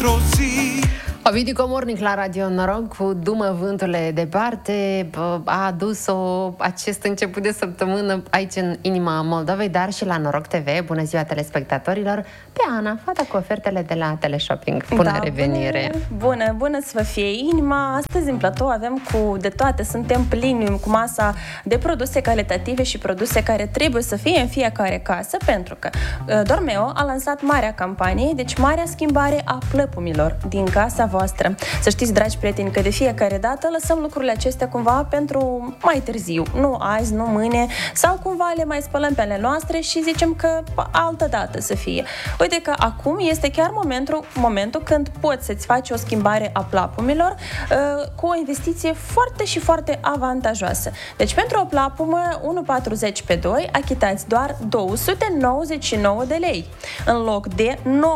într-o zi. Ovidiu Comornic la Radio Noroc cu Dumă vânturile departe a adus acest început de săptămână aici în inima Moldovei, dar și la Noroc TV. Bună ziua telespectatorilor! Pe Ana, fata cu ofertele de la Teleshopping. Bună revenire! Bună să vă fie inima! Astăzi în platou avem cu de toate, suntem plini cu masa de produse calitative și produse care trebuie să fie în fiecare casă, pentru că Dormeo a lansat marea campanie, deci marea schimbare a plăpumilor din casa voastră. Să știți, dragi prieteni, că de fiecare dată lăsăm lucrurile acestea cumva pentru mai târziu, nu azi, nu mâine, sau cumva le mai spălăm pe ale noastre și zicem că altă dată să fie. Uite că acum este chiar momentul când poți să-ți faci o schimbare a plapumilor cu o investiție foarte și foarte avantajoasă. Deci pentru o plapumă 1,40x2 achitați doar 299 de lei în loc de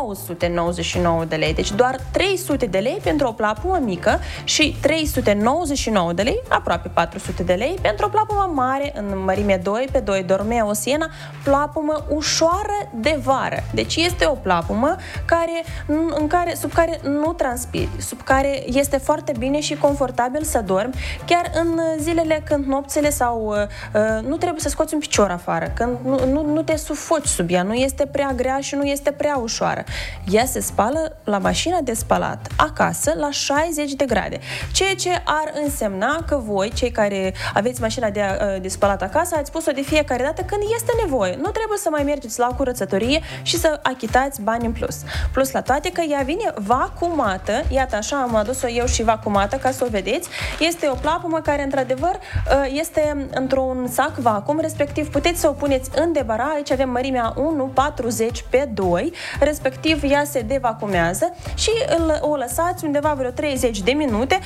999 de lei. Deci doar 300 de lei pentru o plapumă mică și 399 de lei, aproape 400 de lei, pentru o plapumă mare în mărime 2x2 Dormeo Siena, plapumă ușoară de vară. Deci este o plapumă sub care nu transpiri, sub care este foarte bine și confortabil să dormi, chiar în zilele când nopțile sau nu trebuie să scoți un picior afară, când nu te sufoci sub ea, nu este prea grea și nu este prea ușoară. Ea se spală la mașina de spălat acasă la 60 de grade, ceea ce ar însemna că voi, cei care aveți mașina de spălat acasă, ați pus-o de fiecare dată când este nevoie. Nu trebuie să mai mergeți la curățătorie și să achitați bani în plus. Plus la toate că ea vine vacumată, iată așa am adus-o eu și vacumată ca să o vedeți. Este o plapumă care într-adevăr este într-un sac vacuum, respectiv puteți să o puneți în debara. Aici avem mărimea 1,40x2, respectiv ea se devacumează și o lăsați undeva vreo 30 de minute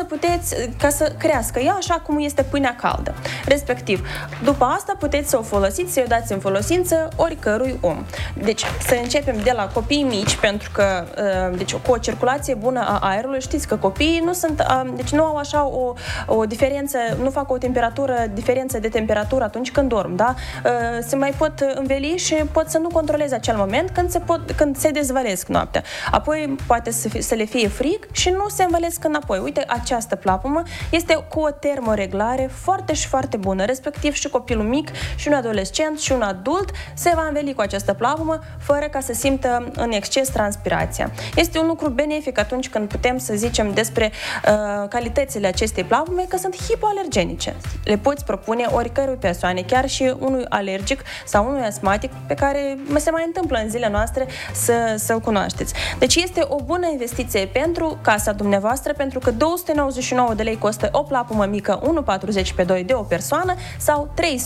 ca să crească ea așa cum este pâinea caldă. Respectiv, după asta puteți să o folosiți, să o dați în folosință oricărui om. Deci, să începem de la copii mici, pentru că deci, cu o circulație bună a aerului, știți că copiii nu sunt, deci nu au așa o diferență, nu fac o diferență de temperatură atunci când dorm, da? Se mai pot înveli și pot să nu controleze acel moment când se dezvălesc noaptea. Apoi poate să le fie frig și nu se învălesc înapoi. Uite, această plapumă este cu o termoreglare foarte și foarte bună, respectiv și copilul mic, și un adolescent, și un adult se va înveli cu această plapumă fără ca să simtă în exces transpirația. Este un lucru benefic atunci când putem să zicem despre calitățile acestei plapume, că sunt hipoalergenice. Le poți propune oricărui persoane, chiar și unui alergic sau unui asmatic pe care se mai întâmplă în zilele noastre să-l cunoașteți. Deci este o bună investiție pentru casa dumneavoastră, pentru că 299 de lei costă o plapumă mică 1,40x2 de o persoană sau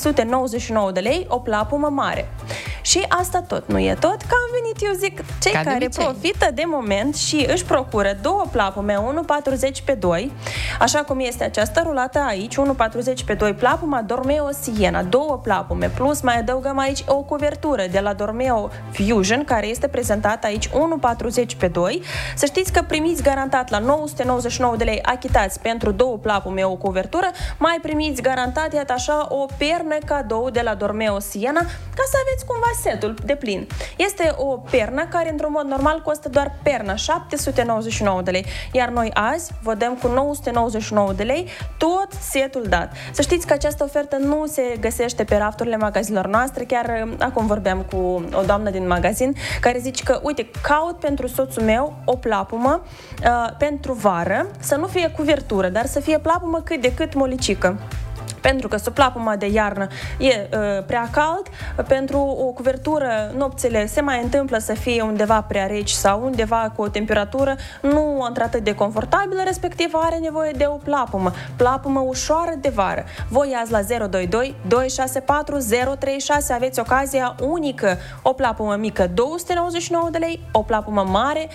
399 de lei o plapumă mare. Și asta tot nu e tot, că am venit, eu zic, cei care profită de moment și își procură două plapume 1,40x2, așa cum este această rulată aici, 1,40x2 plapuma Dormeo Siena, două plapume, plus mai adăugăm aici o cuvertură de la Dormeo Fusion, care este prezentată aici 1,40x2. Să știți că primiți garantat la 999 de lei achitați pentru două plapume o cuvertură, mai primiți garantat, iată așa, o pernă cadou de la Dormeo Siena, ca să aveți cumva setul de plin. Este o pernă care într-un mod normal costă doar perna 799 de lei, iar noi azi vă dăm cu 999 de lei tot setul dat. Să știți că această ofertă nu se găsește pe rafturile magazinelor noastre. Chiar acum vorbeam cu o doamnă din magazin care zice că, uite, caut pentru soțul meu o plapumă pentru vară, să nu fie cuvertură, dar să fie plapumă cât de cât molicică. Pentru că sub plapuma de iarnă e prea cald, pentru o cuvertură nopțile se mai întâmplă să fie undeva prea reci sau undeva cu o temperatură nu într-atât de confortabilă, respectiv are nevoie de o plapumă ușoară de vară. Voi azi la 022 264 036 aveți ocazia unică, o plapumă mică 299 de lei, o plapumă mare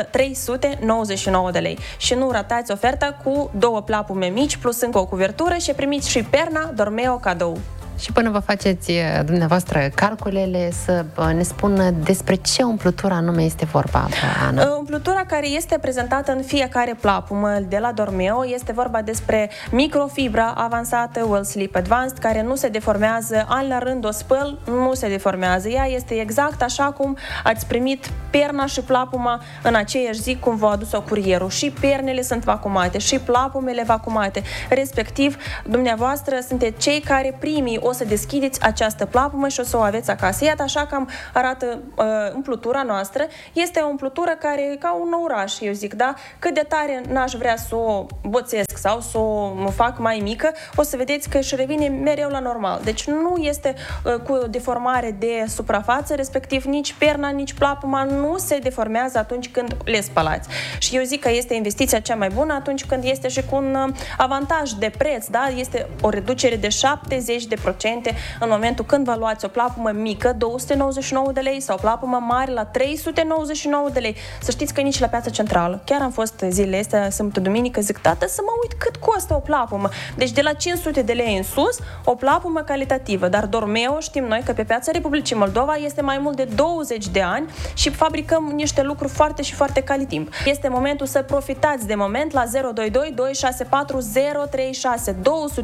399 de lei. Și nu ratați oferta cu două plapume mici plus încă o cuvertură și primiți și perna Dormeo cadou. Și până vă faceți dumneavoastră calculele, să ne spună despre ce umplutură anume este vorba, Ana. Umplutura care este prezentată în fiecare plapumă de la Dormeo este vorba despre microfibra avansată Well Sleep Advanced, care nu se deformează, an la rând o spăl, nu se deformează. Ea este exact așa cum ați primit perna și plapuma în aceeași zi cum v-a adus-o curierul. Și pernele sunt vacumate, și plapumele vacumate. Respectiv, dumneavoastră sunteți cei care primii o să deschideți această plapumă și o să o aveți acasă. Iată așa cam arată umplutura noastră. Este o umplutură care e ca un oraș, eu zic, da? Cât de tare n-aș vrea să o boțesc sau să o fac mai mică, o să vedeți că își revine mereu la normal. Deci nu este cu o deformare de suprafață, respectiv nici perna, nici plapuma nu se deformează atunci când le spălați. Și eu zic că este investiția cea mai bună atunci când este și cu un avantaj de preț, da? Este o reducere de 70% în momentul când vă luați o plapumă mică, 299 de lei, sau o plapumă mare la 399 de lei. Să știți că nici la Piața Centrală, chiar am fost zilele astea, sâmbătă, duminică, zic, tată, să mă uit cât costă o plapumă. Deci de la 500 de lei în sus, o plapumă calitativă. Dar Dormeo, știm noi că pe Piața Republicii Moldova este mai mult de 20 de ani și fabricăm niște lucruri foarte și foarte calitimp. Este momentul să profitați de moment la 022 264 036,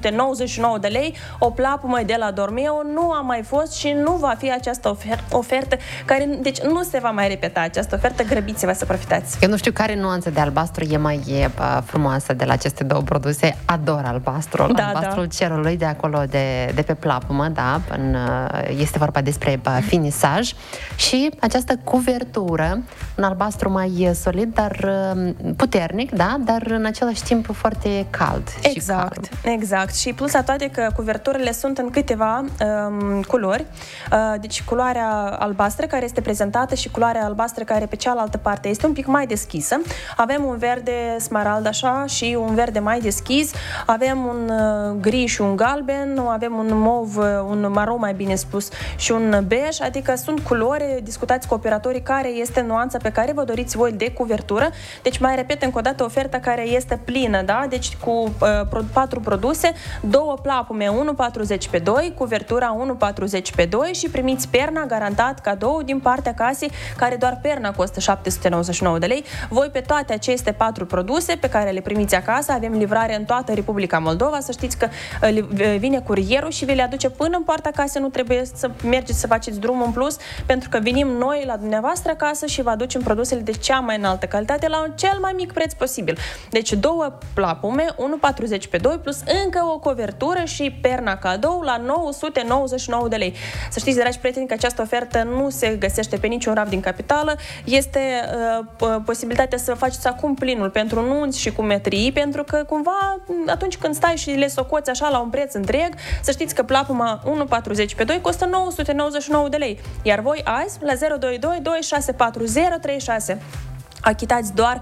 299 de lei, o plapumă de la Dormeo. Nu a mai fost și nu va fi această ofertă care, deci nu se va mai repeta această ofertă, grăbiți-vă să profitați. Eu nu știu care nuanță de albastru e mai frumoasă de la aceste două produse. Ador albastrul, albastrul cerului de acolo, de pe plapumă, da, este vorba despre finisaj și această cuvertură, un albastru mai solid, dar puternic, da, dar în același timp foarte cald. Exact, și cald. Exact. Și plus la toate că cuverturile sunt în câteva culori, deci culoarea albastră care este prezentată și culoarea albastră care pe cealaltă parte este un pic mai deschisă. Avem un verde smarald așa și un verde mai deschis, avem un gri și un galben, avem un mov, un maro mai bine spus și un bej, adică sunt culori, discutați cu operatorii care este nuanța pe care vă doriți voi de cuvertură. Deci mai repet încă o dată oferta care este plină, da? Deci cu 4 produse, 2 plapume 1,40 pe 2, cuvertura 1,40 pe 2 și primiți perna garantat cadou din partea casei, care doar perna costă 799 de lei. Voi pe toate aceste 4 produse pe care le primiți acasă, avem livrare în toată Republica Moldova, să știți că vine curierul și vi le aduce până în poarta casei, nu trebuie să mergeți să faceți drum în plus, pentru că venim noi la dumneavoastră acasă și vă aducem produsele de cea mai înaltă calitate la un cel mai mic preț posibil. Deci 2 plapume, 1,40 pe 2 plus încă o covertură și perna cadou la 999 de lei. Să știți, dragi prieteni, că această ofertă nu se găsește pe niciun raf din capitală. Este posibilitatea să faceți acum plinul pentru nunți și cu metrii, pentru că cumva atunci când stai și le socoți așa la un preț întreg, să știți că plapuma 1,40 pe 2 costă 999 de lei. Iar voi azi, la 022 264 036, achitați doar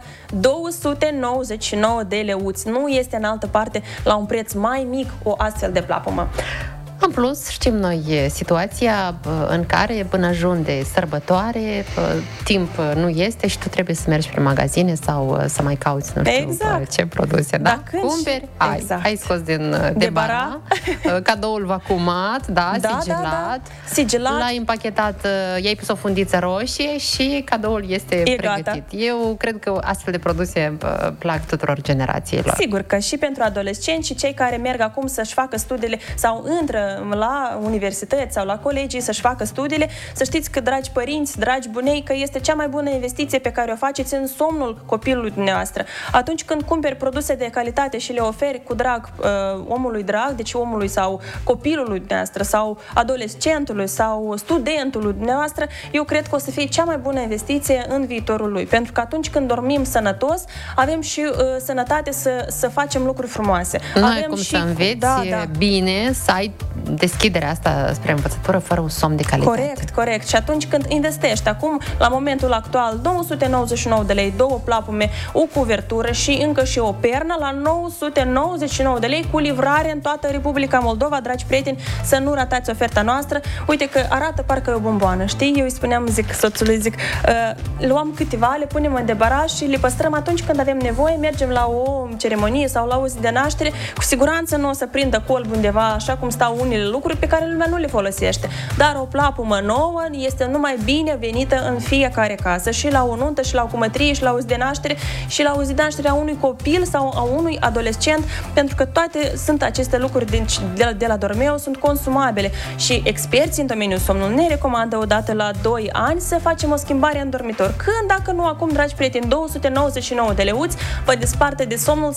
299 de leuți. Nu este în altă parte la un preț mai mic o astfel de plapumă. În plus, știm noi situația în care până ajunge sărbătoare, timp nu este și tu trebuie să mergi prin magazine sau să mai cauți, nu știu, ce produse. Da? Cumperi, ai scos de bara, cadoul vacumat, sigilat, l-ai împachetat, i-ai pus o fundiță roșie și cadoul este pregătit. Gata. Eu cred că astfel de produse plac tuturor generațiilor. Sigur că și pentru adolescenți și cei care merg acum să-și facă studiile sau intră la universități sau la colegii să-și facă studiile, să știți că, dragi părinți, dragi bunei, că este cea mai bună investiție pe care o faceți în somnul copilului dumneavoastră. Atunci când cumperi produse de calitate și le oferi cu drag omului drag, deci omului sau copilului dumneavoastră sau adolescentului sau studentului dumneavoastră, eu cred că o să fie cea mai bună investiție în viitorul lui. Pentru că atunci când dormim sănătos, avem și sănătate să facem lucruri frumoase. Nu ai cum să înveți bine, să ai deschiderea asta spre învățătură fără un somn de calitate. Corect. Și atunci când investești acum, la momentul actual, 299 de lei, 2 plapume, o cuvertură și încă și o pernă la 999 de lei cu livrare în toată Republica Moldova, dragi prieteni, să nu ratați oferta noastră. Uite că arată parcă e o bomboană, știi? Eu îi spuneam, soțului, luăm câteva, le punem în debaraj și le păstrăm atunci când avem nevoie, mergem la o ceremonie sau la o zi de naștere, cu siguranță nu o să prindă colb undeva, așa cum stau unii mașinile, lucruri pe care lumea nu le folosește. Dar o plapumă nouă este numai binevenită în fiecare casă, și la o nuntă, și la o cumătrie, și la o zi de naștere, și la o zi de naștere a unui copil sau a unui adolescent, pentru că toate sunt aceste lucruri de la Dormeo, sunt consumabile și experții în domeniul somnului ne recomandă odată la 2 ani să facem o schimbare în dormitor. Când, dacă nu acum, dragi prieteni, 299 de leuți vă desparte de somnul